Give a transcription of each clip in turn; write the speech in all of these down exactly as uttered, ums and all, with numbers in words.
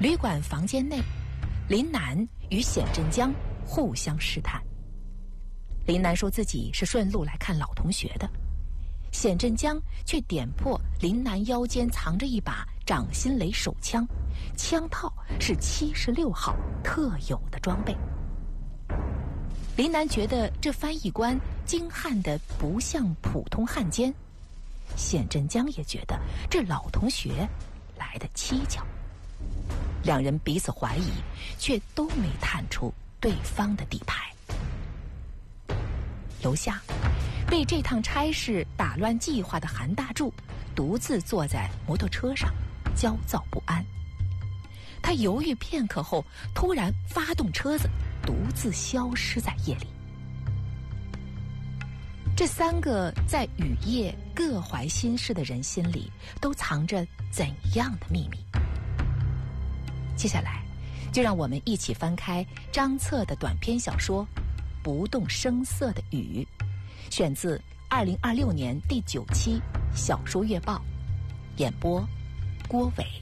旅馆房间内，林南与显振江互相试探。林南说自己是顺路来看老同学的，显振江却点破林南腰间藏着一把掌心雷手枪，枪套是七十六号特有的装备。林南觉得这翻译官精悍的不像普通汉奸，显振江也觉得这老同学来得蹊跷。两人彼此怀疑，却都没探出对方的底牌。楼下，被这趟差事打乱计划的韩大柱独自坐在摩托车上，焦躁不安。他犹豫片刻后，突然发动车子，独自消失在夜里。这三个在雨夜各怀心事的人心里，都藏着怎样的秘密？接下来，就让我们一起翻开张策的短篇小说《不动声色的雨》，选自二零二六年第九期《小说月报》，演播郭伟。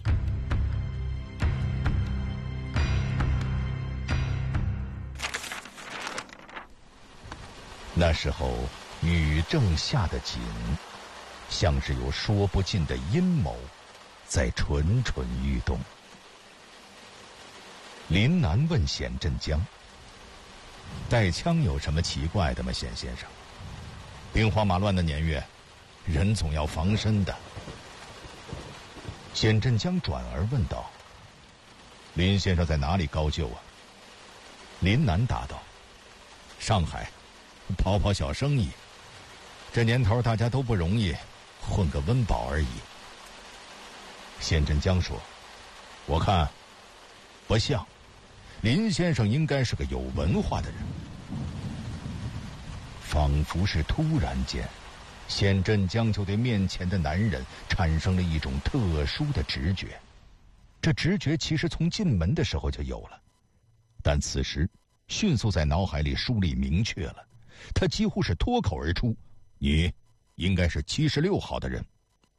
那时候雨正下得紧，像是有说不尽的阴谋在蠢蠢欲动。林南问显振江：“带枪有什么奇怪的吗，显先生？兵荒马乱的年月，人总要防身的。”显振江转而问道：“林先生在哪里高就啊？”林南答道：“上海，跑跑小生意。这年头大家都不容易，混个温饱而已。”显振江说：“我看不像，林先生应该是个有文化的人。”仿佛是突然间，显振江就对面前的男人产生了一种特殊的直觉。这直觉其实从进门的时候就有了，但此时迅速在脑海里梳理明确了。他几乎是脱口而出：“你应该是七十六号的人。”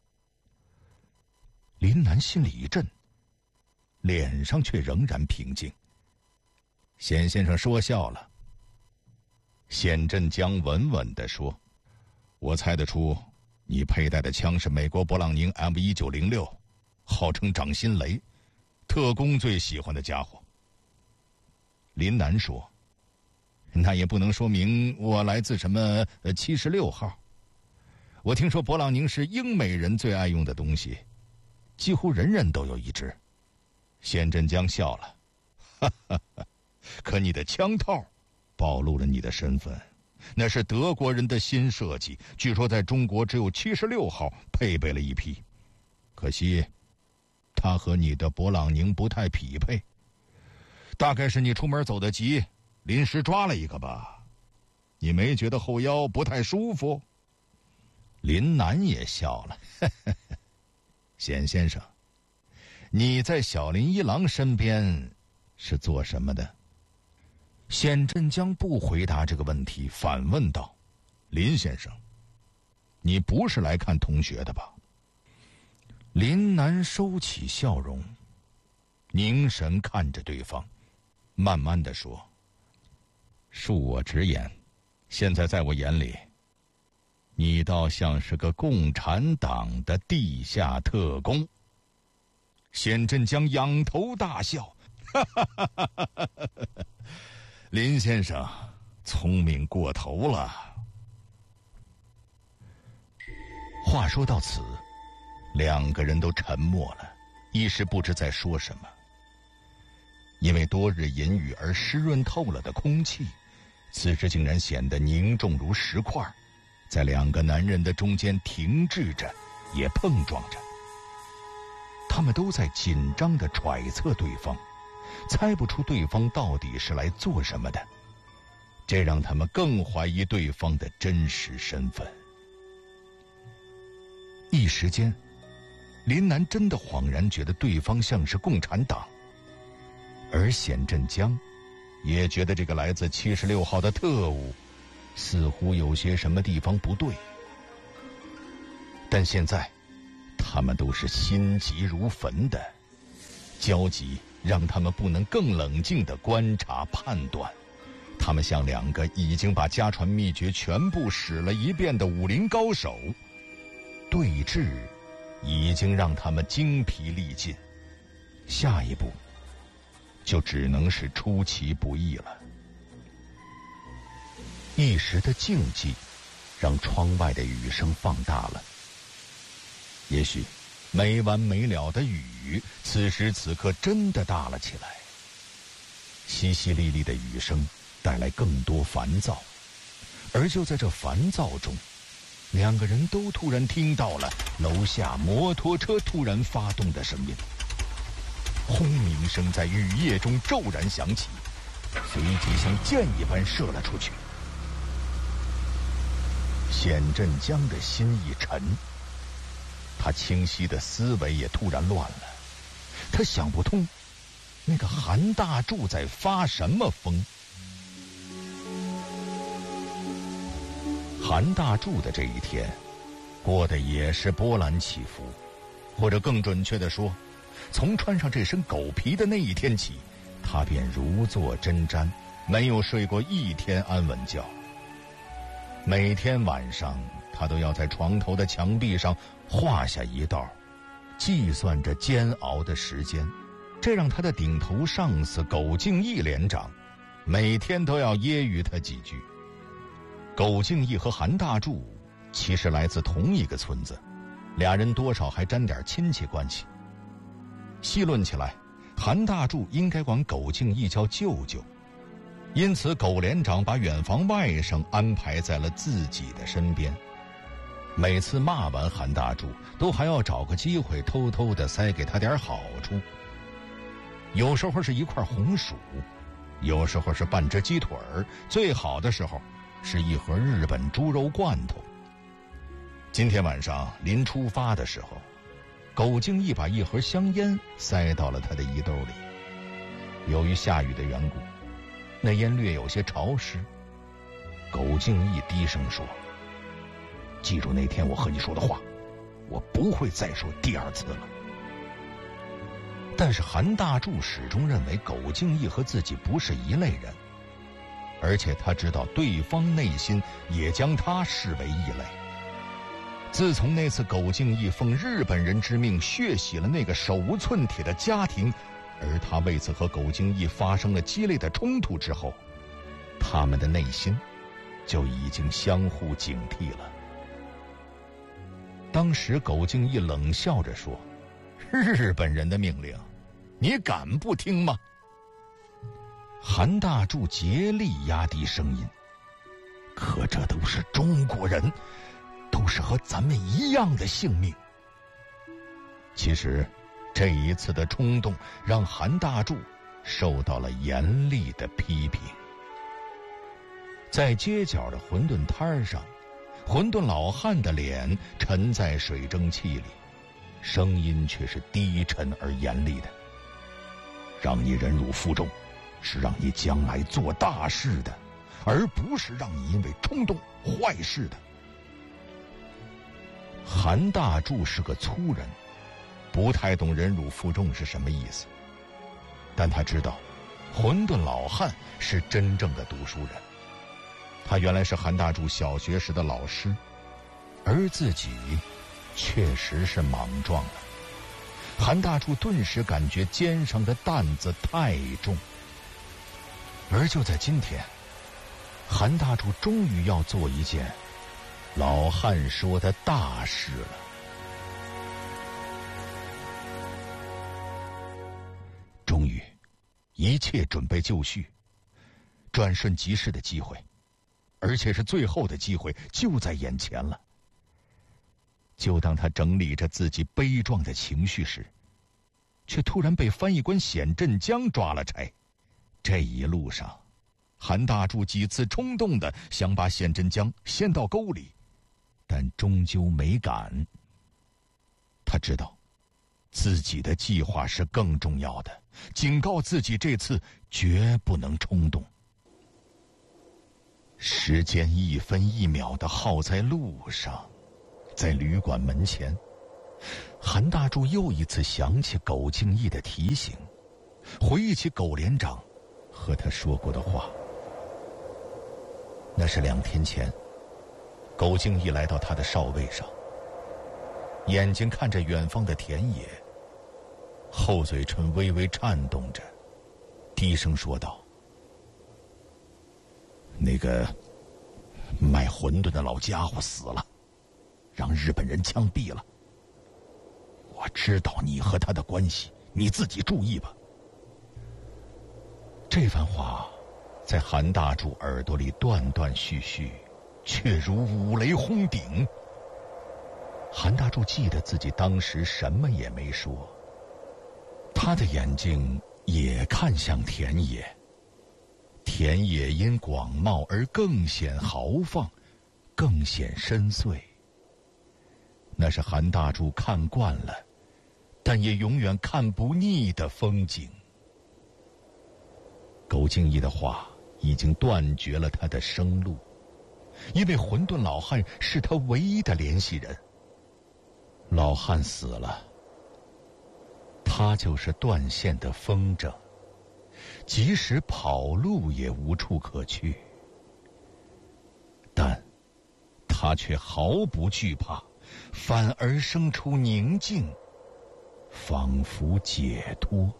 林南心里一震，脸上却仍然平静。显先生说笑了。显振江稳稳地说：“我猜得出，你佩戴的枪是美国勃朗宁 M 一九零六，号称掌心雷，特工最喜欢的家伙。”林南说：“那也不能说明我来自什么七十六号。我听说勃朗宁是英美人最爱用的东西，几乎人人都有一支。”显振江笑了：“哈哈哈，可你的枪套暴露了你的身份，那是德国人的新设计，据说在中国只有七十六号配备了一批，可惜它和你的勃朗宁不太匹配。大概是你出门走得急，临时抓了一个吧？你没觉得后腰不太舒服？”林南也笑了：“呵呵呵，显先生，你在小林一郎身边是做什么的？”显振江不回答这个问题，反问道：“林先生，你不是来看同学的吧？”林南收起笑容，凝神看着对方，慢慢地说：“恕我直言，现在在我眼里，你倒像是个共产党的地下特工。”显振江仰头大笑：“哈哈哈哈哈哈！林先生聪明过头了。”话说到此，两个人都沉默了，一时不知在说什么。因为多日阴雨而湿润透了的空气，此时竟然显得凝重如石块，在两个男人的中间停滞着，也碰撞着。他们都在紧张地揣测对方，猜不出对方到底是来做什么的，这让他们更怀疑对方的真实身份。一时间，林南真的恍然觉得对方像是共产党，而显振江也觉得这个来自七十六号的特务似乎有些什么地方不对。但现在他们都是心急如焚的，焦急让他们不能更冷静地观察判断。他们像两个已经把家传秘诀全部使了一遍的武林高手，对峙已经让他们精疲力尽，下一步就只能是出其不意了。一时的静寂让窗外的雨声放大了，也许没完没了的雨此时此刻真的大了起来。淅淅沥沥的雨声带来更多烦躁，而就在这烦躁中，两个人都突然听到了楼下摩托车突然发动的声音。轰鸣声在雨夜中骤然响起，随即像箭一般射了出去。显振江的心一沉，他清晰的思维也突然乱了。他想不通，那个韩大柱在发什么疯？韩大柱的这一天过得也是波澜起伏，或者更准确地说，从穿上这身狗皮的那一天起，他便如坐针毡，没有睡过一天安稳觉。每天晚上他都要在床头的墙壁上画下一道，计算着煎熬的时间，这让他的顶头上司苟敬义连长每天都要揶揄他几句。苟敬义和韩大柱其实来自同一个村子，俩人多少还沾点亲戚关系。细论起来，韩大柱应该管苟敬义叫舅舅，因此苟连长把远房外甥安排在了自己的身边。每次骂完韩大柱，都还要找个机会偷偷地塞给他点好处。有时候是一块红薯，有时候是半只鸡腿儿，最好的时候是一盒日本猪肉罐头。今天晚上临出发的时候，苟敬义把一盒香烟塞到了他的衣兜里。由于下雨的缘故，那烟略有些潮湿。苟敬义低声说：“记住那天我和你说的话，我不会再说第二次了。”但是韩大柱始终认为苟敬义和自己不是一类人，而且他知道对方内心也将他视为异类。自从那次苟敬义奉日本人之命血洗了那个手无寸铁的家庭，而他为此和苟敬义发生了激烈的冲突之后，他们的内心就已经相互警惕了。当时苟敬义冷笑着说：“日本人的命令，你敢不听吗？”韩大柱竭力压低声音：“可这都是中国人，都是和咱们一样的性命。”其实这一次的冲动让韩大柱受到了严厉的批评。在街角的馄饨摊上，馄饨老汉的脸沉在水蒸气里，声音却是低沉而严厉的：“让你忍辱负重，是让你将来做大事的，而不是让你因为冲动坏事的。”韩大柱是个粗人，不太懂忍辱负重是什么意思，但他知道馄饨老汉是真正的读书人。他原来是韩大柱小学时的老师，而自己确实是莽撞了。韩大柱顿时感觉肩上的担子太重。而就在今天，韩大柱终于要做一件老汉说的大事了。终于，一切准备就绪，转瞬即逝的机会，而且是最后的机会，就在眼前了。就当他整理着自己悲壮的情绪时，却突然被翻译官显振江抓了差。这一路上，韩大柱几次冲动的想把显振江掀到沟里，但终究没敢。他知道自己的计划是更重要的，警告自己这次绝不能冲动。时间一分一秒的耗在路上，在旅馆门前，韩大柱又一次想起苟敬义的提醒， 回忆起苟连长和他说过的话。那是两天前，苟敬义来到他的哨位上，眼睛看着远方的田野，厚嘴唇微微颤动着，低声说道：“那个卖馄饨的老家伙死了，让日本人枪毙了。我知道你和他的关系，你自己注意吧。”这番话在韩大柱耳朵里断断续续，却如五雷轰顶。韩大柱记得自己当时什么也没说，他的眼睛也看向田野，田野因广袤而更显豪放，更显深邃。那是韩大柱看惯了，但也永远看不腻的风景。苟敬义的话已经断绝了他的生路，因为混沌老汉是他唯一的联系人。老汉死了，他就是断线的风筝，即使跑路也无处可去。但他却毫不惧怕，反而生出宁静，仿佛解脱。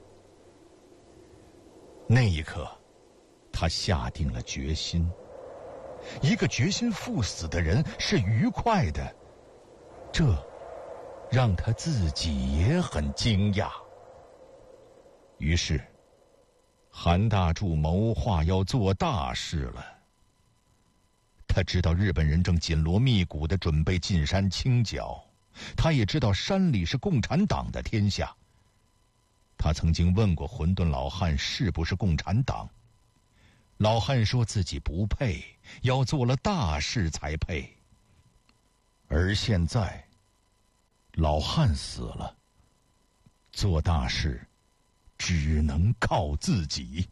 那一刻，他下定了决心。一个决心赴死的人是愉快的，这让他自己也很惊讶。于是，韩大柱谋划要做大事了。他知道日本人正紧锣密鼓地准备进山清剿，他也知道山里是共产党的天下。他曾经问过混沌老汉是不是共产党，老汉说自己不配，要做了大事才配。而现在，老汉死了，做大事只能靠自己。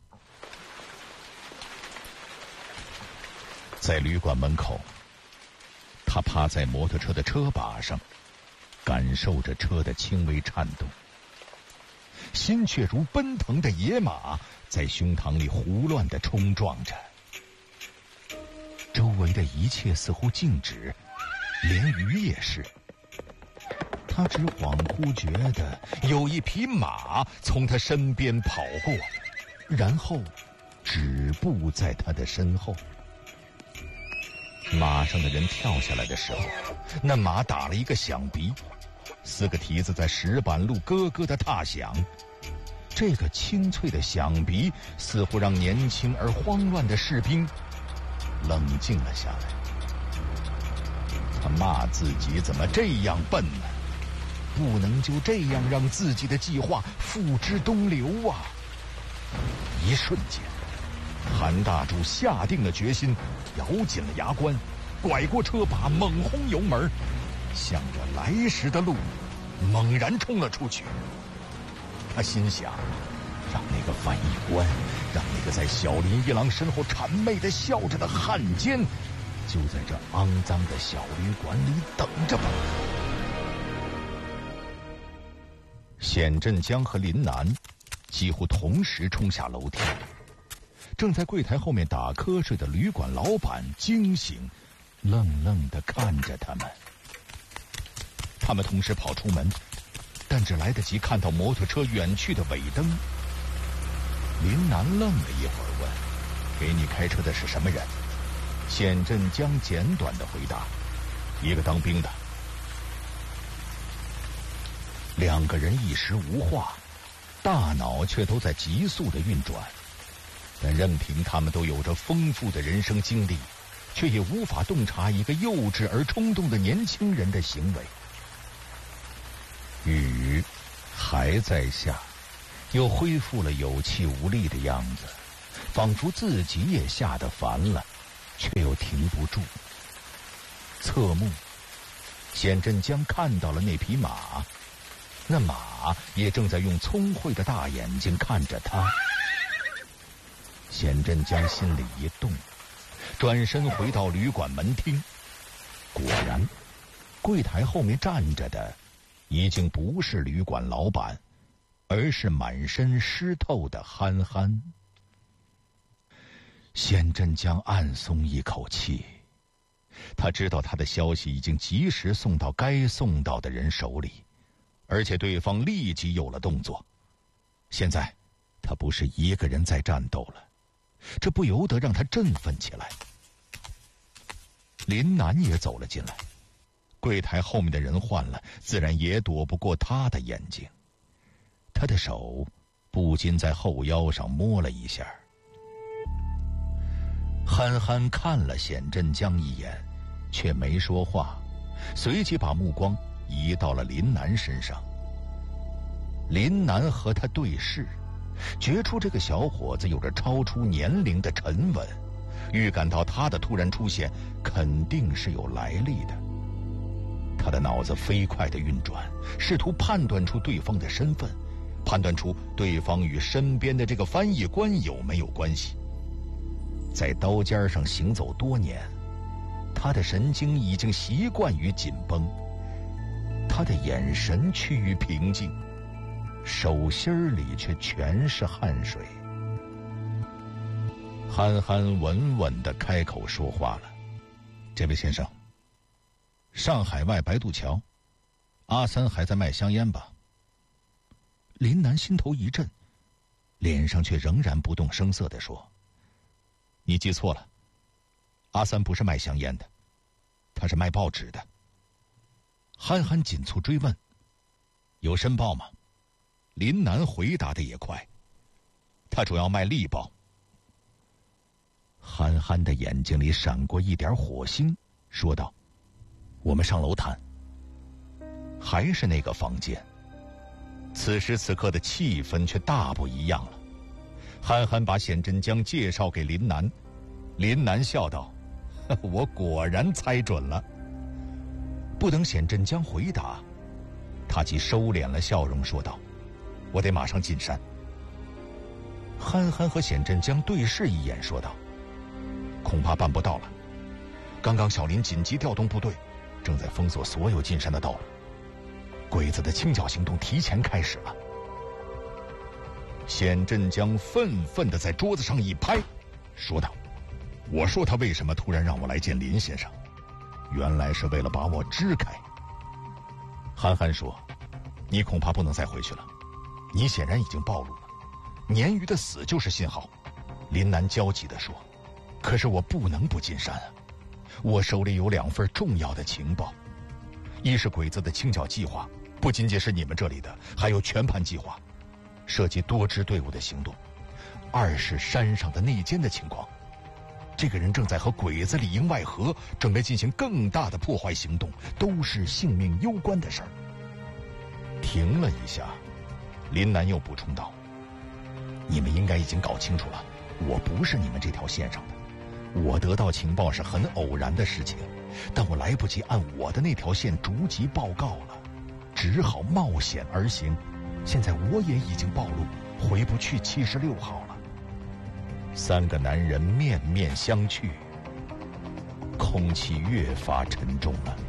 在旅馆门口，他趴在摩托车的车把上，感受着车的轻微颤动，心却如奔腾的野马，在胸膛里胡乱地冲撞着。周围的一切似乎静止，连鱼也是。他只恍惚觉得有一匹马从他身边跑过，然后止步在他的身后。马上的人跳下来的时候，那马打了一个响鼻，四个蹄子在石板路咯咯地踏响。这个清脆的响鼻似乎让年轻而慌乱的士兵冷静了下来。他骂自己怎么这样笨呢？不能就这样让自己的计划付之东流啊！一瞬间，韩大柱下定了决心，咬紧了牙关，拐过车把，猛轰油门，向着来时的路猛然冲了出去。他心想，让那个翻译官，让那个在小林一郎身后谄媚地笑着的汉奸，就在这肮脏的小旅馆里等着吧。显振江和林南几乎同时冲下楼梯，正在柜台后面打瞌睡的旅馆老板惊醒，愣愣地看着他们。他们同时跑出门，但只来得及看到摩托车远去的尾灯。林南愣了一会儿，问：“给你开车的是什么人？”显振江简短地回答：“一个当兵的。”两个人一时无话，大脑却都在急速地运转，但任凭他们都有着丰富的人生经历，却也无法洞察一个幼稚而冲动的年轻人的行为。雨还在下，又恢复了有气无力的样子，仿佛自己也吓得烦了，却又停不住。侧目，显振江看到了那匹马，那马也正在用聪慧的大眼睛看着他。显振江心里一动，转身回到旅馆门厅。果然，柜台后面站着的已经不是旅馆老板， 而是满身湿透的憨憨。县镇江暗松一口气，他知道他的消息已经及时送到该送到的人手里，而且对方立即有了动作。现在他不是一个人在战斗了，这不由得让他振奋起来。林南也走了进来，柜台后面的人换了，自然也躲不过他的眼睛。他的手不禁在后腰上摸了一下。憨憨看了显镇江一眼，却没说话，随即把目光移到了林南身上。林南和他对视，觉出这个小伙子有着超出年龄的沉稳，预感到他的突然出现肯定是有来历的。他的脑子飞快地运转，试图判断出对方的身份，判断出对方与身边的这个翻译官有没有关系。在刀尖上行走多年，他的神经已经习惯于紧绷，他的眼神趋于平静，手心里却全是汗水。憨憨稳稳地开口说话了：“这位先生，上海外白渡桥，阿三还在卖香烟吧？”林南心头一震，脸上却仍然不动声色地说：“你记错了，阿三不是卖香烟的，他是卖报纸的。”憨憨紧促追问：“有申报吗？”林南回答的也快：“他主要卖力报。”憨憨的眼睛里闪过一点火星，说道：“我们上楼谈。”还是那个房间，此时此刻的气氛却大不一样了。憨憨把显镇江介绍给林南，林南笑道：“我果然猜准了。”不等显镇江回答，他即收敛了笑容，说道：“我得马上进山。”憨憨和显镇江对视一眼，说道：“恐怕办不到了。刚刚小林紧急调动部队，正在封锁所有进山的道路，鬼子的清剿行动提前开始了。”显镇江愤愤地在桌子上一拍，说道：“我说他为什么突然让我来见林先生，原来是为了把我支开。”憨憨说：“你恐怕不能再回去了，你显然已经暴露了，鲶鱼的死就是信号。”林南焦急地说：“可是我不能不进山啊，我手里有两份重要的情报，一是鬼子的清剿计划，不仅仅是你们这里的，还有全盘计划，涉及多支队伍的行动；二是山上的内奸的情况，这个人正在和鬼子里应外合，准备进行更大的破坏行动，都是性命攸关的事儿。”停了一下，林南又补充道：“你们应该已经搞清楚了，我不是你们这条线上的。我得到情报是很偶然的事情，但我来不及按我的那条线逐级报告了，只好冒险而行。现在我也已经暴露，回不去七十六号了。”三个男人面面相觑，空气越发沉重了。